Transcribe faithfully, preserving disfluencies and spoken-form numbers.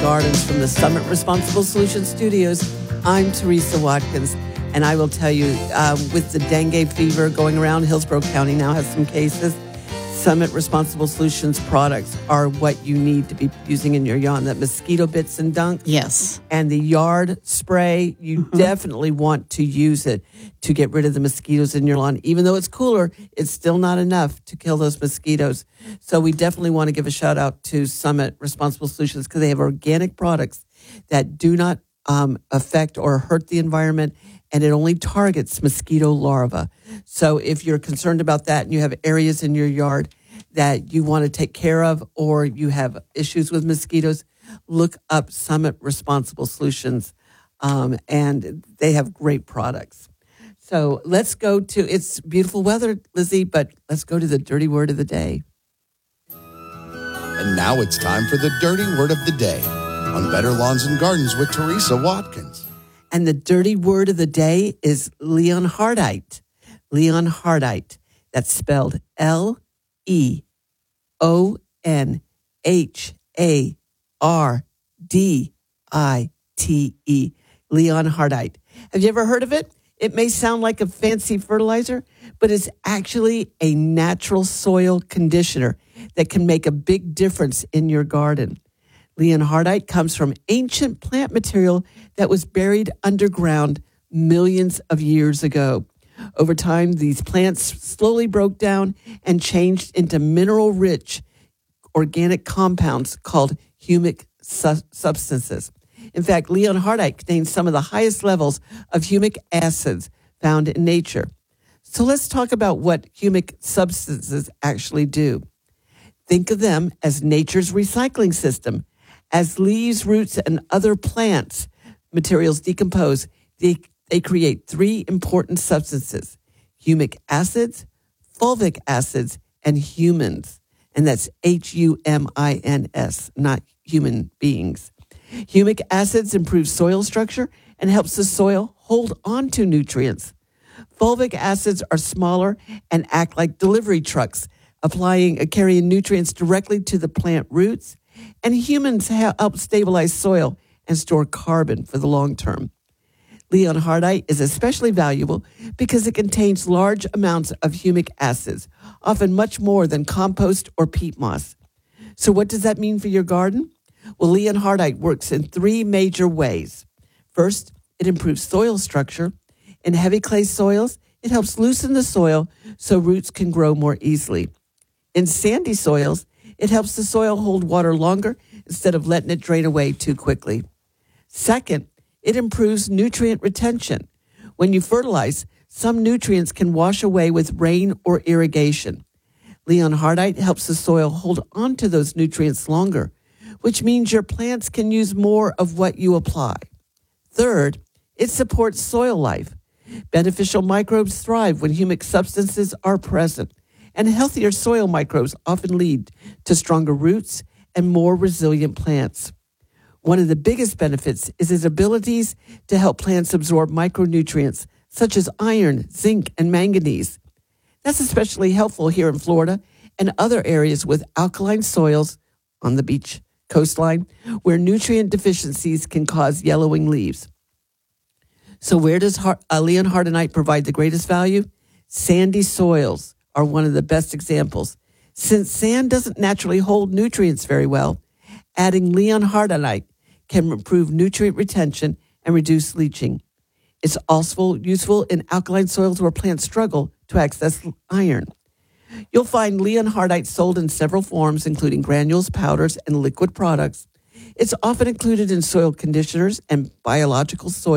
Gardens from the Summit Responsible Solutions Studios. I'm Teresa Watkins, and I will tell you, uh, with the dengue fever going around, Hillsborough County now has some cases. Summit Responsible Solutions products are what you need to be using in your yard. That mosquito bits and dunk. Yes. And the yard spray, you mm-hmm. definitely want to use it to get rid of the mosquitoes in your lawn. Even though it's cooler, it's still not enough to kill those mosquitoes. So we definitely want to give a shout out to Summit Responsible Solutions because they have organic products that do not um, affect or hurt the environment, and it only targets mosquito larvae. So if you're concerned about that and you have areas in your yard that you want to take care of or you have issues with mosquitoes, look up Summit Responsible Solutions, um, and they have great products. So let's go to, it's beautiful weather, Lizzie, but let's go to the dirty word of the day. And now it's time for the dirty word of the day on Better Lawns and Gardens with Teresa Watkins. And the dirty word of the day is Leonhardite. Leonhardite. That's spelled L E O N H A R D I T E. Leonhardite. Have you ever heard of it? It may sound like a fancy fertilizer, but it's actually a natural soil conditioner that can make a big difference in your garden. Leonhardite comes from ancient plant material that was buried underground millions of years ago. Over time, these plants slowly broke down and changed into mineral-rich organic compounds called humic su- substances. In fact, Leonhardite contains some of the highest levels of humic acids found in nature. So let's talk about what humic substances actually do. Think of them as nature's recycling system. As leaves, roots, and other plants materials decompose, they, they create three important substances: humic acids, fulvic acids, and humans. And that's H U M I N S, not human beings. Humic acids improve soil structure and helps the soil hold on to nutrients. Fulvic acids are smaller and act like delivery trucks, applying carrying nutrients directly to the plant roots. And humans help stabilize soil and store carbon for the long term. Leonhardite is especially valuable because it contains large amounts of humic acids, often much more than compost or peat moss. So what does that mean for your garden? Well, Leonhardite works in three major ways. First, it improves soil structure. In heavy clay soils, it helps loosen the soil so roots can grow more easily. In sandy soils, it helps the soil hold water longer instead of letting it drain away too quickly. Second, it improves nutrient retention. When you fertilize, some nutrients can wash away with rain or irrigation. Leonhardite helps the soil hold on to those nutrients longer, which means your plants can use more of what you apply. Third, it supports soil life. Beneficial microbes thrive when humic substances are present, and healthier soil microbes often lead to stronger roots and more resilient plants. One of the biggest benefits is its abilities to help plants absorb micronutrients such as iron, zinc, and manganese. That's especially helpful here in Florida and other areas with alkaline soils on the beach coastline where nutrient deficiencies can cause yellowing leaves. So where does uh, Leonhardite provide the greatest value? Sandy soils are one of the best examples. Since sand doesn't naturally hold nutrients very well, adding Leonhardite can improve nutrient retention and reduce leaching. It's also useful in alkaline soils where plants struggle to access iron. You'll find Leonhardite sold in several forms, including granules, powders, and liquid products. It's often included in soil conditioners and biological soil